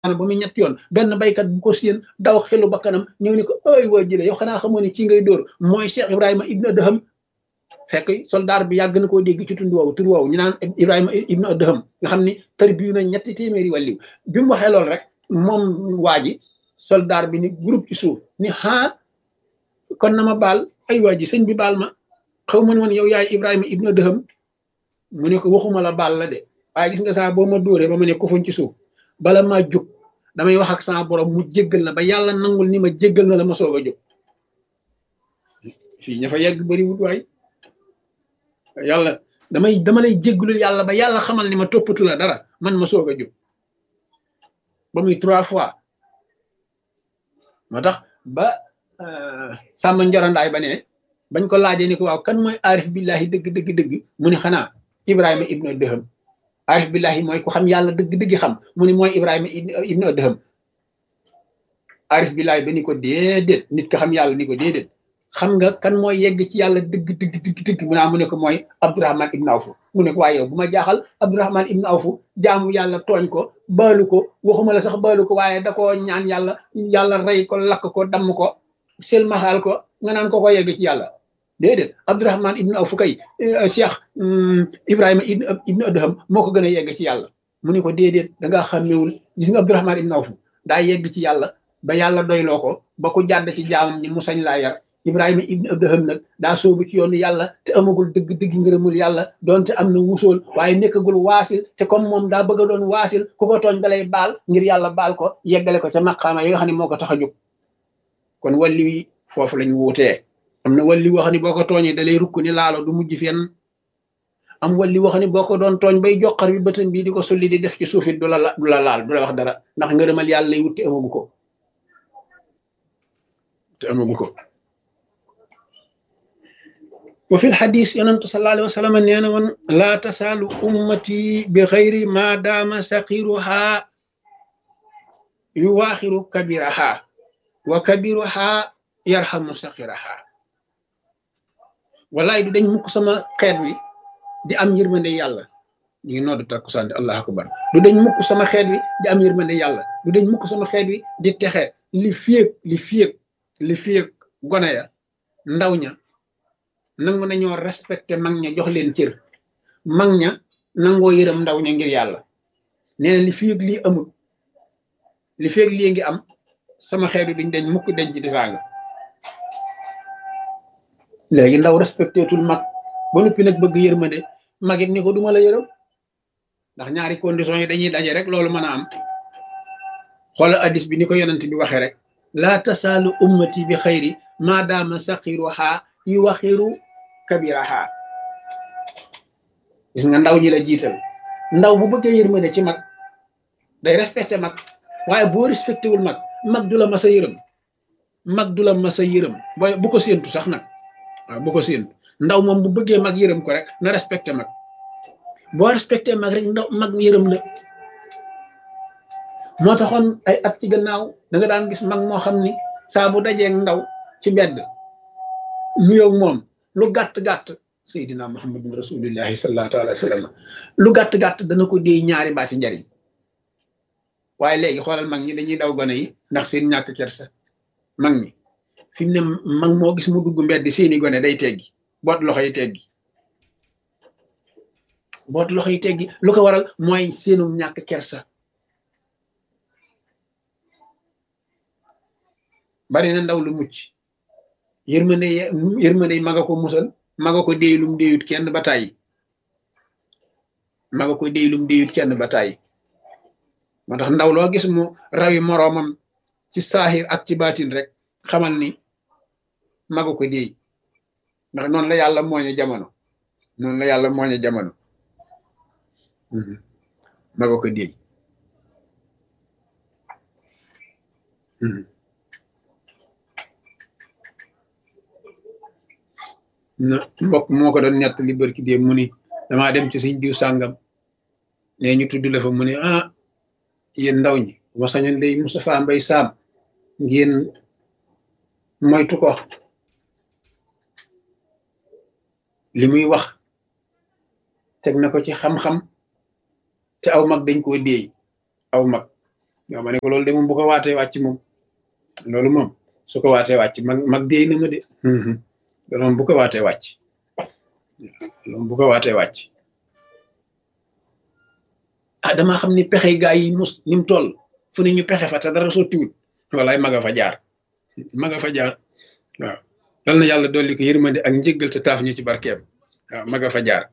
ba muy ñett yoon benn baykat bu ko séen daw xelu ba kanam ñëw ni ko ay waa jële yow xanaa xamoo ne ci ngay dóor mooy Cheikh Ibrahima ibnu Adham fekk soldaar bi yàgg na koo dégg ci tund woowu tur woowu ñu naan Ibrahima ibnu Adham nga xam ni tarbiyu na ñetti téeméeri wàlliw bi mu waxee loolu rek moom waa ji soldaar bi ni groupe ci suuf ni kon na ma baal ay waa ji sëñ bi baal ma xaw ma ne woon yow yaay Ibrahima ibnu Adham mu ne ko waxuma la baal la de waaye gis nga saa boo ma dóoree ba ma ne kofuñ ci suuf bala maa jóg damay wax ak sama borom mu jéggal na ba yàlla nangul ni ma jéggal na la ma soog a jóg fii ña fa yegg bëriwut waay yàlla dama lay jéggalul yàlla ba yàlla xamal ni ma toppatu la dara man ma soog a jóg ba muy 3 fois moo tax ba sàmm njorandaay ba ne bañ ko laajee ni ko waaw kan mooy aarif billahi dëgg mu ni xanaa Ibrahima ibnu Adham aarif billahi mooy ku xam yàlla dëgg xam mu ni mooy Ibrahima ibnu Adham aarif billahi ba ni ko déedéet nit ko xam yàlla ni ko déedéet xam nga kan mooy yegg ci yàlla dëgg mu naa mu ne ko mooy Abdurahman ibnu Awfu mu ne ko waaye yow bu ma jaaxal Abdurahman ibnu Awfu jaamu yàlla tooñ ko baalu ko waxuma la sax baalu ko waaye da koo ñaan yàlla rey ko lakk ko damm ko selmaxaal ko nga naan ko yegg ci yàlla déedéet Abdurahman ibnu Awfu kay Cheikh Ibrahima ibnu Adham moo ko gën a yegg ci yàlla mu ne ko déedéet da ngaa xàmmewul gis nga Abdurahman ibnu Awfu daa yegg ci yàlla ba yàlla doyloo ko ba ku jàdd ci jaamam ni mu sañ laa yar Ibrahima ibnu Adham nag daa soobu ci yoonu yàlla te amagul dëgg ngërëmul yàlla doonte am na wusool waaye nekkagul waasil te comme moom daa bëgg a doon waasil ku ko tooñ dalay baal ngir yàlla baal ko yeggale ko ca maqaama yi nga xam ne moo ko tax a jóg kon walli wi foofu lañ wuutee am na walli woo xam ne boo ko tooñee dalay rukk ni laalo du mujj fenn am walli woo xam ne boo ko doon tooñ bay joxar bi bëtam bii di ko sulli di def ci suufit du la laal du la wax dara ndax ngërëmal yàlla lay wut te amagu ko wa fil xadis yonantu sallallahu alayhi wa sallam nee na woon laa tasaalu ummati bi xayri ma daama saqiruha yuwaaxiru kabiraha wa kabiruha yarhamu saqiraha walaay du dañ mukk sama xeet wi di am yërmande yàlla ñu ngi noddu takkusaan di allahu akbar du dañ mukk sama xeet wi di am yërmande yàlla du dañ mukk sama xeet wi di texe li fiyeeg gone ya ndaw ña nangu nañoo respecté mag ña jox leen cër mag ña nangoo yërëm ndaw ña ngir yàlla nee na li fiyeeg lii amul li fiyeeg lii ngi am sama xeet wi duñ dañ mukk denc di saaga léegi ndaw respecté tul mag ba noppi nag bëgg yërmande magit ni ko duma la yërëm ndax ñaari conditions yi dañuy daje rek loolu mën a am xoolal addis bi ni ko yonent bi waxee rek laa tasaalu ummati bi xayri maadaama saqiruha yuwaxiru kabiraha gis nga ndaw ñi la jiital ndaw bu bëggee yërmande ci mag day respecté mag waaye boo respecté wul mag du la mas a yërëm booy bu ko séentu sax nag waaw bu ko séentu ndaw moom bu bëggee mag yërëm ko rek na respecté mag boo respecté mag rek mag yërëm la moo taxoon ay at ci gannaaw da nga daan gis mag moo xam ni saa bu dajeeg ndaw ci mbedd nuyoo moom lu gàtt Seydina Muhammadun rasulillahi sallallahu alayhi wa sallam lu gàtt dana ko déy ñaari baati njariñ waaye léegi xoolal mag ñi dañuy daw gone yi ndax seen ñàkk kersa mag ñi fi mu ne mag moo gis mu dugg mbedd seeni gone day teggi boot loxo yi teggi lu ko waral mooy seenum ñàkk kersa bari na ndaw lu mucc yërmande yi maga ko musal maga ko déylum déyut kenn ba tàyyi moo tax ndaw loo gis mu rawi moroomam ci saaxir ak ci baatin rek xamal ni maga ko déy ndax noonu la yàlla mooñe jamono maga ko déy mbokk moo ko doon ñett li barki dee mu ni damaa dem ci suñ diw sàngam ne ñu tudd la fa mu ne yéen ndaw ñi ma sañoon day Moustapha Mbaye Sam ngeen moytu ko li muy wax teg na ko ci xam-xam te aw mag dañ koo déey aw mag waaw ma ne ko loolu de moom bu ko waatee wàcc moom loolu moom su ko waatee wàcc mag déy na ma de loolu moom bu ko waatee wàcc loolu moom bu ko waatee wàcc ah damaa xam ni pexe gaa yi mus ni mu toll fu ne ñu pexe fa te dara sottiwut walaay maga fa jaar waaw yal na yàlla dolli ko yërmande ak njëggal te taaf ñu ci barkeem waaw maga fa jaar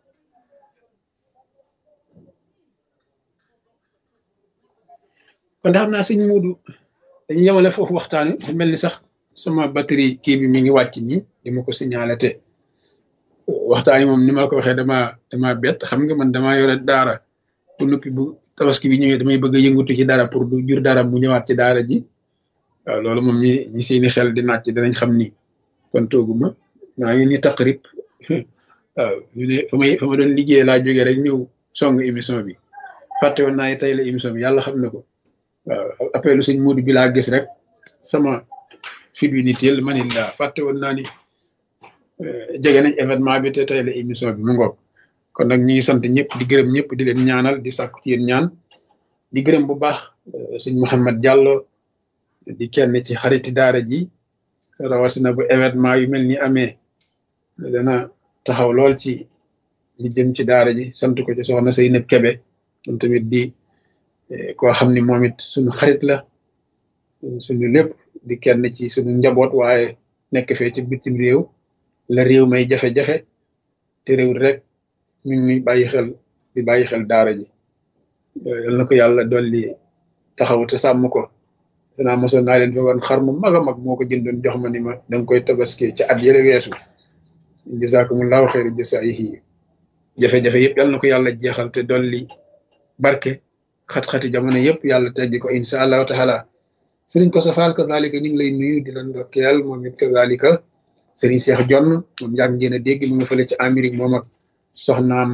kon xam naa sëñ Muudu dañu yemale foofu waxtaan wi mel ni sax sama batterie kii bi mi ngi wàcc nii di ma ko signalé te waxtaan yi moom ni ma ko waxee dama bett xam nga man damaa yore daara bu noppi bu tabaski bi ñëwee damay bëgg a yëngutu ci dara pour du jur dara mu ñëwaat ci daara ji waaw loolu moom ñi seeni xel di naaj danañ xam ni kon tooguma maa ngi ni taqrib waaw ñu ne fa ma doon liggéey laa jógee rek ñëw song émission bi fàtte woon naa tey la émission bi yàlla xam na ko waaw appelu sëñ Muudu bi laa gis rek sama fit wi ni teel manit laa fàtte woon naa ni jege nañ événement bi te tey la émission bi mu ngoog kon nag ñi ngi sant ñëpp di gërëm ñëpp di leen ñaanal di sàkku ci yéen ñaan di gërëm bu baax sëñ Mouhamed Diallo di kenn ci xariti daara ji rawatina bu événement yu mel ni amee dana taxaw lool ci li jëm ci daara ji sant ko ci soxna Seynab Kebe moom tamit di koo xam ni moom it suñu xarit la suñu lépp di kenn ci suñu njaboot waaye nekk fee ci bitim réew la réew may jafe-jafe te réew rek ñu ngi bàyyi xel daara ji yal na ko yàlla dolli taxaw te sàmm ko danaa mosoon naa leen fi woon xar mu mag a mag moo ko jëndoon jox ma ni ma danga koy tabaski ci at yële weesu jazakumullahu xayra jasaayihi jafe-jafe yëpp yal na ko yàlla jeexal te dolli barke xat-xati jamono yëpp yàlla teggi ko insha allahu taala sëriñ ko safaal kazalika ñu ngi lay nuyu di la ndokkeel moom it kazalika sëriñ Cheikh Jonn moom yàgg ngeen a dégg mu nga fële ci Amérique moom ak soxnaam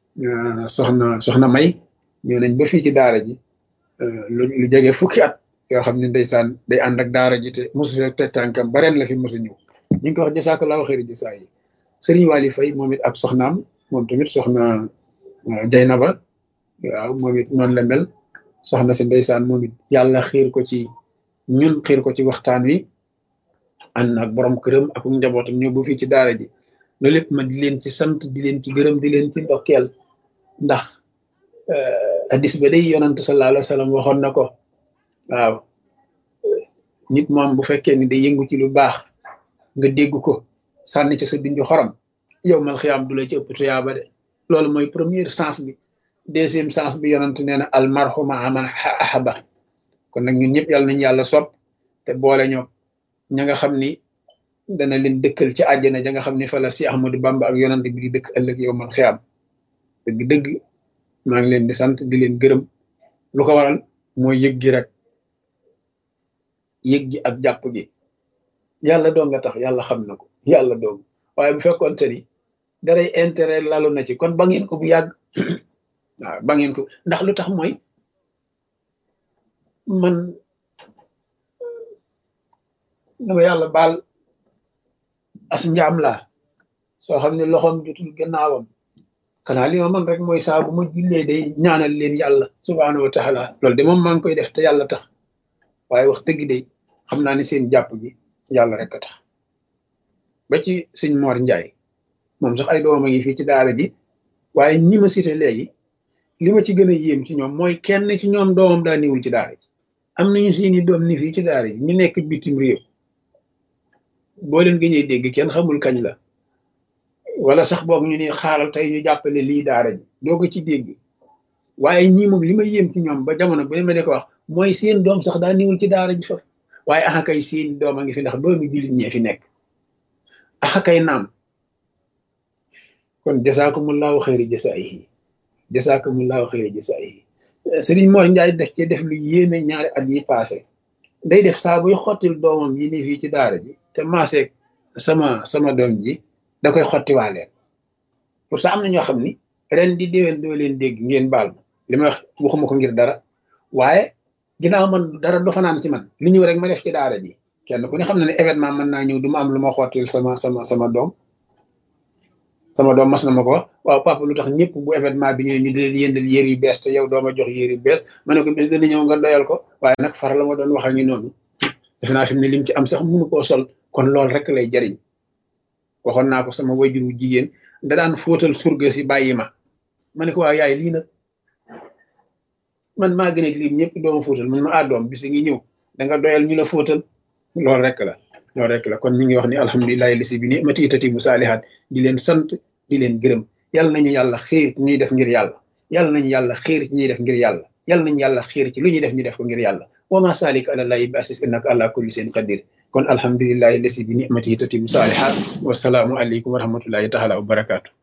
soxna May ñëw nañ ba fii ci daara ji lu jege fukki at yoo xam ne ndeysaan day ànd ak daara ji te mosu te tànkam ba ren la fi mosu ñëw ñu ngi ko wax jazakallahu xayri jasaa yi sëriñ Wali Fay moom it ak soxnaam moom tamit soxna Jaynaba waaw moom it noonu la mel soxna si ndeysaan moom it yàlla xiir ko ci ñun xiir ko ci waxtaan wi ànd ak borom këram ak njabootam ñëw ba fii ci daara ji loolu lépp ma di leen ci sant di leen ci gërëm di leen ci ndokkeel ndax hadis ba day yonantu sallallahu alayhi wa sallam waxoon na ko waaw nit moom bu fekkee ni day yëngu ci lu baax nga dégg ko sànni ci sa dunju xorom yow mal xiyaam du la ci ëpp tuyaaba de loolu mooy première sens bi deuxième sens bi yonant nee na al marhuma aman ahaba kon nag ñun ñëpp yàlla nañ yàlla sopp te boole ñoo ña nga xam ni dana leen dëkkal ci àjjana ja nga xam ni fa la si Ahmadou Bamba ak yonant bi di dëkk ëllëg yow mal xiyaam dëgg maa ngi leen di sant di leen gërëm lu ko waral mooy yëg gi rek yëg gi ak jàpp gi yàlla doo nga tax yàlla xam na ko yàlla doom waaye bu fekkoon te ni daray intérêt lalu na ci kon ba ngeen ko bu yàgg waaw ba ngeen ko ndax lu tax mooy man dama yàlla baal as njaam laa soo xam ne loxoom jotul gannaawam xanaa li ma man rek mooy saa bu ma jullee day ñaanal leen yàlla subhaanahu wa taala loolu de moom maa ngi koy def te yàlla tax waaye wax dëgg de xam naa ne seen jàpp gi yàlla rek a tax ba ci sëñ Mor Njaay moom sax ay doomam a ngi fii ci daara ji waaye ñi ma cité léegi li ma ci gën a yéem ci ñoom mooy kenn ci ñoom doomam daa niwul ci daara ji am nañu seeni doom ni fii ci daara ji ñu nekk bitim réew boo leen gëñee dégg kenn xamul kañ la wala sax boog ñu ne xaaral tey ñu jàppale lii daara ji doo ko ci dégg waaye ñii moom li ma yéem ci ñoom ba jamono bu ne ma de ko wax mooy seen doom sax daa niwul ci daara ji fa waaye axakay seen doom a ngi fi ndax doomi jullit ñee fi nekk axakay naam kon jasaakumullahu xayri jasaayihi jasaakumullahu xayri jasaayihi Sëriñ Mor Njaay def ci def lu yéeme ñaari at yi passé day def saa buy xottil doomam yi ni fii ci daara ji te maaseeg sama doom ji da koy xottiwaaleen pour ça am na ñoo xam ni ren di déwén doo leen dégg ngeen baal ma li ma wax waxuma ko ngir dara waaye ginnaaw man dara du fanaan ci man li ñëw rek ma def ci daara ji kenn ku ne xam na ne événement mën naa ñëw du ma am lu ma xottil sama doom sama doom mas na ma ko wax waaw papa lu tax ñëpp bu événement bi ñëwee ñu di leen yëndal yére yu bees te yow dooma jox yére yu bees ma ne ko bis dana ñëw nga doyal ko waaye nag far la ma doon wax ak ñu noonu defe naa fi mu ne lim ci am sax mënu koo sol kon loolu rek lay jariñ waxoon naa ko sama wayjuru jigéen da daan fóotal surga si bàyyi ma ne ko waaw yaay lii nag man maa gën a lim ñëpp dooma fóotal man ma doom bis ngi ñëw da nga doyal ñu la fóotal loolu rek la loolu rek la kon ñu ngi wax ni alhamdulilahi lasi bi ni mati tati bu saalihaat di leen sant di leen gërëm yàlla nañu yàlla xiir ci ñuy def ngir yàlla yàlla nañu yàlla xiir ci ñuy def ngir yàlla yàlla nañu yàlla xiir ci lu ñuy def ñu def ko ngir yàlla wa ma salik ala llahi bi asis innaka ala kulli shay'in qadir kon alhamdulilahi lasi bi ni mati tati bu saalihaat wasalaamu aleykum wa rahmatullahi taala wa barakaatu